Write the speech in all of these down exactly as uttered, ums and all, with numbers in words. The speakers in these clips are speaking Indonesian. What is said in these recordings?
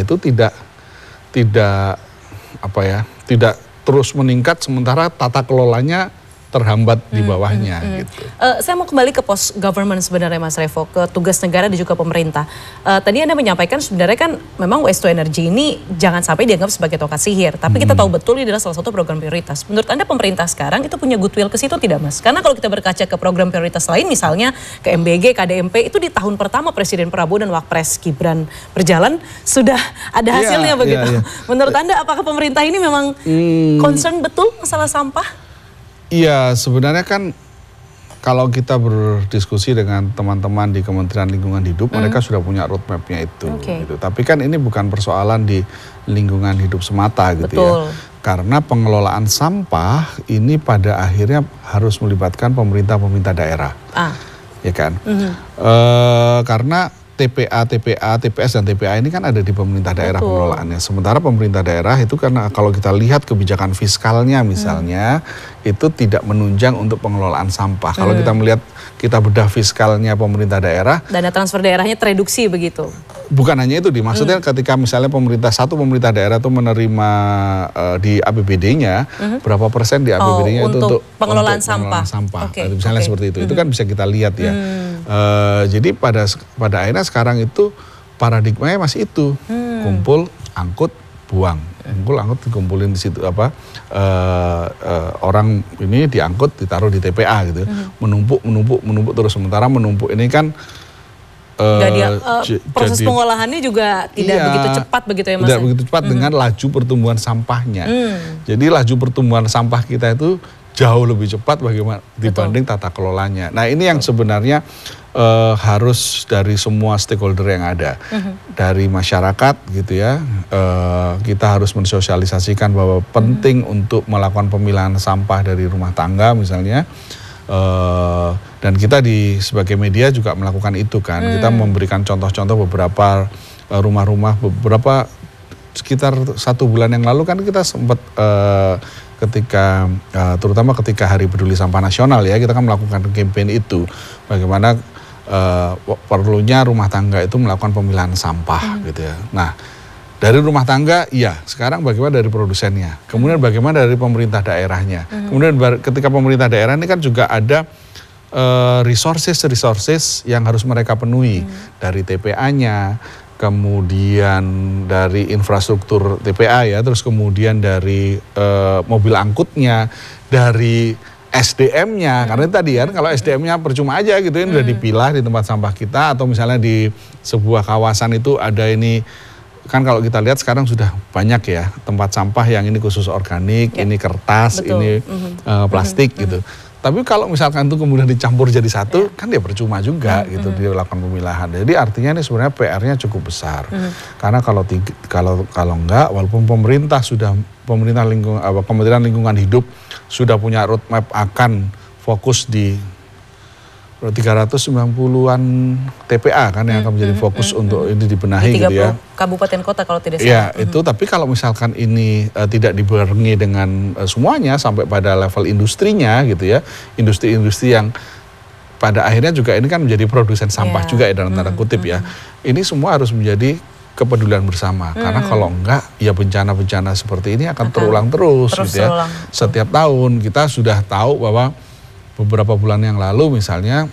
itu tidak tidak apa ya, tidak terus meningkat sementara tata kelolanya terhambat di bawahnya. Hmm, hmm, hmm. Gitu. Uh, saya mau kembali ke post government sebenarnya Mas Revo, ke tugas negara dan juga pemerintah. Uh, tadi Anda menyampaikan sebenarnya kan memang waste to energy ini jangan sampai dianggap sebagai tongkat sihir. Tapi hmm. kita tahu betul ini adalah salah satu program prioritas. Menurut Anda pemerintah sekarang itu punya goodwill ke situ tidak Mas? Karena kalau kita berkaca ke program prioritas lain misalnya ke M B G, K D M P itu di tahun pertama Presiden Prabowo dan Wapres Gibran berjalan sudah ada hasilnya yeah, begitu. Yeah, yeah. Menurut Anda apakah pemerintah ini memang hmm. concern betul masalah sampah? Iya, sebenarnya kan kalau kita berdiskusi dengan teman-teman di Kementerian Lingkungan Hidup, mm. mereka sudah punya roadmap-nya itu. Okay. Gitu. Tapi kan ini bukan persoalan di lingkungan hidup semata gitu. Betul. Ya. Karena pengelolaan sampah ini pada akhirnya harus melibatkan pemerintah-pemerintah daerah. Ah. Ya kan? Mm-hmm. e, karena T P A, T P A, T P S dan T P A ini kan ada di pemerintah daerah Betul. pengelolaannya. Sementara pemerintah daerah itu karena kalau kita lihat kebijakan fiskalnya misalnya hmm. itu tidak menunjang untuk pengelolaan sampah. Hmm. Kalau kita melihat kita bedah fiskalnya pemerintah daerah, dana transfer daerahnya tereduksi begitu. Bukan hanya itu, maksudnya hmm. ketika misalnya pemerintah satu pemerintah daerah itu menerima uh, di A P B D-nya hmm. berapa persen di A P B D-nya oh, itu untuk pengelolaan untuk sampah. Pengelolaan sampah. Okay. Misalnya okay. seperti itu. Hmm. Itu kan bisa kita lihat ya. Hmm. Uh, jadi pada pada akhirnya sekarang itu paradigmanya masih itu. Hmm. Kumpul, angkut, buang. Kumpul, angkut, dikumpulin di situ apa uh, uh, orang ini diangkut, ditaruh di T P A gitu. Hmm. Menumpuk, menumpuk, menumpuk terus. Sementara menumpuk ini kan Uh, dia, uh, proses jadi, pengolahannya juga tidak iya, begitu cepat begitu ya Mas? Tidak begitu cepat mm-hmm. dengan laju pertumbuhan sampahnya. Mm. Jadi laju pertumbuhan sampah kita itu jauh lebih cepat bagaimana dibanding Betul. tata kelolanya. Nah ini yang sebenarnya uh, harus dari semua stakeholder yang ada. Mm-hmm. Dari masyarakat gitu ya, uh, kita harus mensosialisasikan bahwa penting mm-hmm. untuk melakukan pemilahan sampah dari rumah tangga misalnya. Uh, dan kita di sebagai media juga melakukan itu kan. Hmm. Kita memberikan contoh-contoh beberapa uh, rumah-rumah, beberapa sekitar satu bulan yang lalu kan kita sempat uh, ketika uh, terutama ketika Hari Peduli Sampah Nasional ya, kita kan melakukan campaign itu. Bagaimana uh, perlunya rumah tangga itu melakukan pemilahan sampah hmm. gitu ya. Nah, dari rumah tangga, iya. Sekarang bagaimana dari produsennya? Kemudian bagaimana dari pemerintah daerahnya? Mm-hmm. Kemudian ketika pemerintah daerah ini kan juga ada uh, resources-resources yang harus mereka penuhi. Mm-hmm. Dari T P A-nya, kemudian dari infrastruktur T P A ya, terus kemudian dari uh, mobil angkutnya, dari S D M-nya. Mm-hmm. Karena tadi kan kalau S D M-nya percuma aja gitu, ini mm-hmm. udah dipilah di tempat sampah kita, atau misalnya di sebuah kawasan itu ada ini. Kan kalau kita lihat sekarang sudah banyak ya tempat sampah yang ini khusus organik, ya. ini kertas, Betul. ini mm-hmm. uh, plastik mm-hmm. gitu. Tapi kalau misalkan itu kemudian dicampur jadi satu, ya. kan dia percuma juga mm-hmm. gitu dilakukan pemilahan. Jadi artinya ini sebenarnya P R-nya cukup besar. Mm-hmm. Karena kalau kalau kalau enggak, walaupun pemerintah sudah pemerintah lingkungan, apa, Kementerian Lingkungan Hidup sudah punya roadmap akan fokus di tiga ratus sembilan puluhan T P A kan yang akan menjadi fokus mm, untuk mm, ini dibenahi di gitu ya. Kabupaten kota kalau tidak salah. Ya, mm. itu tapi kalau misalkan ini uh, tidak dibarengi dengan uh, semuanya sampai pada level industrinya gitu ya. Industri-industri yang pada akhirnya juga ini kan menjadi produsen sampah yeah. juga ya dalam tanda kutip mm, ya. Mm. Ini semua harus menjadi kepedulian bersama. Mm. Karena kalau enggak ya bencana-bencana seperti ini akan, akan terulang terus, terus gitu ya. Terulang. Setiap tahun kita sudah tahu bahwa beberapa bulan yang lalu misalnya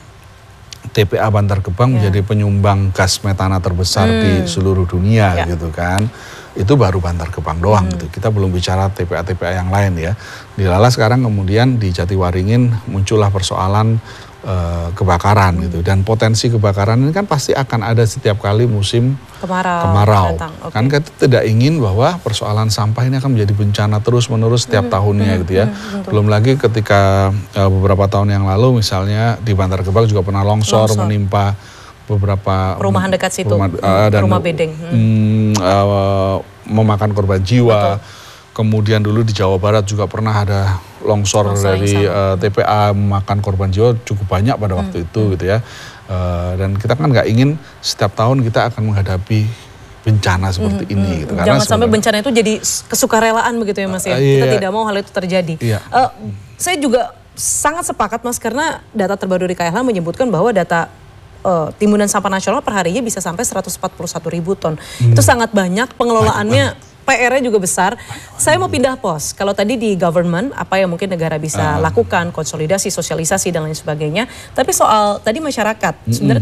T P A Bantar Gebang ya. menjadi penyumbang gas metana terbesar hmm. di seluruh dunia ya. gitu kan. Itu baru Bantar Gebang doang hmm. gitu. Kita belum bicara T P A T P A yang lain ya. Dilala sekarang kemudian di Jatiwaringin muncullah persoalan uh, kebakaran hmm. gitu. Dan potensi kebakaran ini kan pasti akan ada setiap kali musim kemarau. kemarau. Okay. Kan kita tidak ingin bahwa persoalan sampah ini akan menjadi bencana terus-menerus setiap hmm. tahunnya hmm. gitu ya. Hmm. Belum lagi ketika uh, beberapa tahun yang lalu misalnya di Bantar Gebang juga pernah longsor, longsor. menimpa beberapa perumahan dekat situ, rumah, uh, dan, rumah bedeng. Hmm. Hmm, uh, memakan korban jiwa. Betul. Kemudian dulu di Jawa Barat juga pernah ada longsor, longsor dari uh, T P A memakan korban jiwa cukup banyak pada hmm. waktu itu gitu ya. Uh, dan kita kan nggak ingin setiap tahun kita akan menghadapi bencana seperti hmm, ini. Hmm. Gitu. Jangan Karena sampai bencana itu jadi kesukarelaan begitu ya Mas ya. Uh, iya. Kita tidak mau hal itu terjadi. Iya. Uh, saya juga sangat sepakat Mas karena data terbaru dari K L H menyebutkan bahwa data uh, timbunan sampah nasional perharinya bisa sampai seratus empat puluh satu ribu ton. Hmm. Itu sangat banyak, pengelolaannya P R-nya juga besar. Saya mau pindah pos. Kalau tadi di government, apa yang mungkin negara bisa uh. lakukan, konsolidasi, sosialisasi dan lain sebagainya. Tapi soal tadi masyarakat, sebenarnya